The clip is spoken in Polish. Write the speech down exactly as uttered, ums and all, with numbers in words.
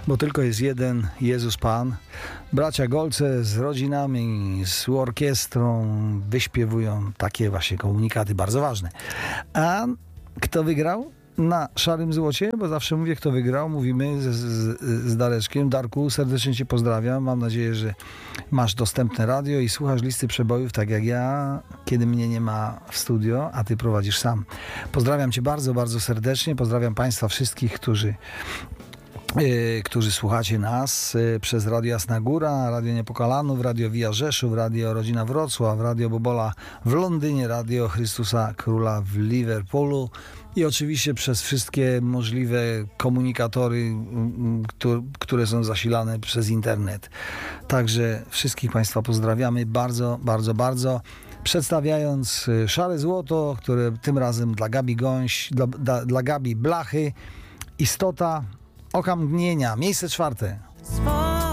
bo tylko jest jeden Jezus Pan. Bracia Golce z rodzinami, z orkiestrą wyśpiewują takie właśnie komunikaty bardzo ważne. A kto wygrał? Na szarym złocie, bo zawsze mówię, kto wygrał, mówimy z, z, z Dareczkiem. Darku, serdecznie Cię pozdrawiam. Mam nadzieję, że masz dostępne radio i słuchasz listy przebojów, tak jak ja, kiedy mnie nie ma w studio, a Ty prowadzisz sam. Pozdrawiam Cię bardzo, bardzo serdecznie. Pozdrawiam Państwa wszystkich, którzy Yy, którzy słuchacie nas yy, przez Radio Jasna Góra, Radio Niepokalanów, Radio Via Rzeszów, Radio Rodzina Wrocław, Radio Bobola w Londynie, Radio Chrystusa Króla w Liverpoolu i oczywiście przez wszystkie możliwe komunikatory, yy, które, które są zasilane przez internet. Także wszystkich Państwa pozdrawiamy bardzo, bardzo, bardzo. Przedstawiając Szare Złoto, które tym razem dla Gabi Gąś, dla, dla, dla Gabi Blachy, Istota Oka Mgnienia, miejsce czwarte.